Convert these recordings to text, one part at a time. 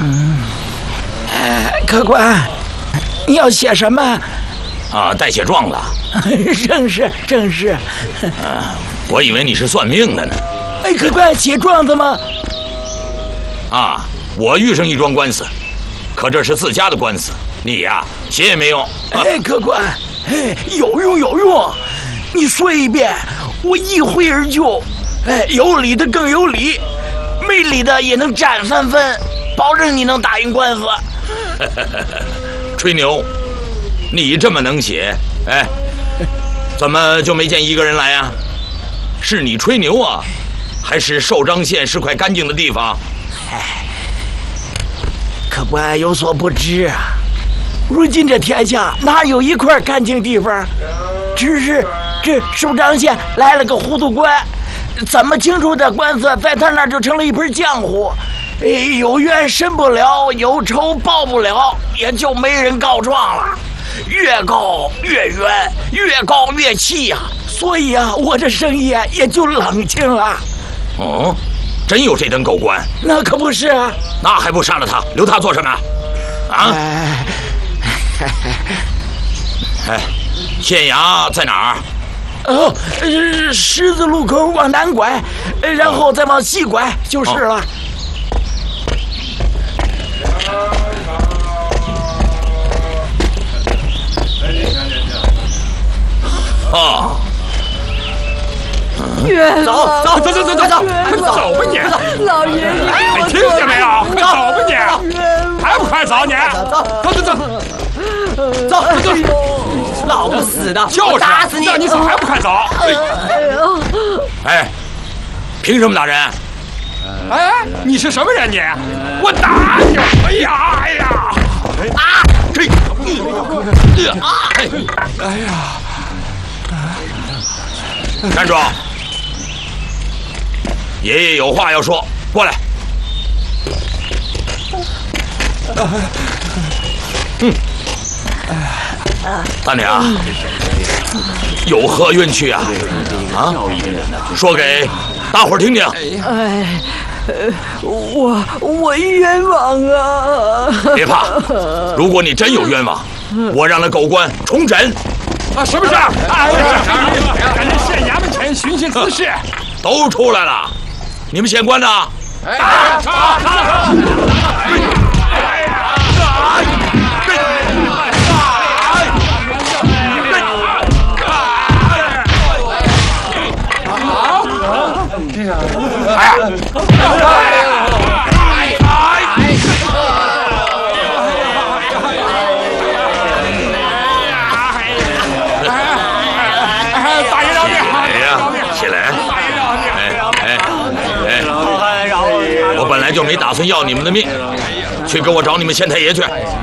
客官，你要写什么？ 啊，带血状子。 正是。 我以为你是算命的呢。 哎，客官，写状子吗？ 啊，我遇上一桩官司，可这是自家的官司，你呀写也没用。 哎，客官，哎，有用，你说一遍，我一挥而就。哎，有理的更有理，没理的也能占3分，保证你能打赢官司。 吹牛，你这么能写，哎，怎么就没见一个人来呀？是你吹牛啊，还是寿张县是块干净的地方？ 哎，客官有所不知啊，如今这天下哪有一块干净地方？只是这寿张县来了个糊涂官，怎么清楚这官司在他那儿就成了一盆浆糊？有冤申不了，有仇报不了，也就没人告状了。越告越冤，越告越气呀。所以啊，我这生意也就冷清了。 哦，真有这等狗官？ 那可不是啊。 那还不杀了他，留他做什么？啊？哎，县衙在哪儿？ 哦，十字路口往南拐，然后再往西拐就是了。 哦。 冤走，快走吧你！ 老爷， 你听见没有？快走吧你！还不快走你！走！ 老不死的， 就是打死你！ 让你走还不快走？ 哎，凭什么打人？ 哎，你是什么人你？我打你！哎呀！ 啊！这， 哎呀！ 站住！爷爷有话要说，过来。大娘，有何冤屈啊？啊，说给大伙儿听听。 哎，我冤枉啊！ 别怕，如果你真有冤枉，我让那狗官重审。 啊，什么事？哎呀，赶紧县衙门前寻衅滋事。 都出来了，你们县官呢？ 大爷饶命！ 哎呀，起来！我本来就没打算要你们的命，去给我找你们县太爷去！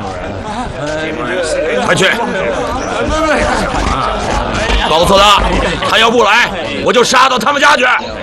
快去！告诉他，他要不来，我就杀到他们家去！